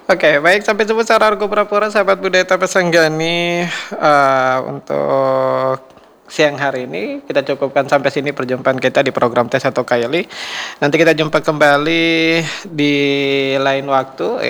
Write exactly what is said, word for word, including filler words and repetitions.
Oke, baik sampai jumpa secara Argo Pura-Pura, sahabat budaya tanpa sanggani, eee, untuk siang hari ini kita cukupkan sampai sini perjumpaan kita di program Tes Atau Kaili. Nanti kita jumpa kembali di lain waktu,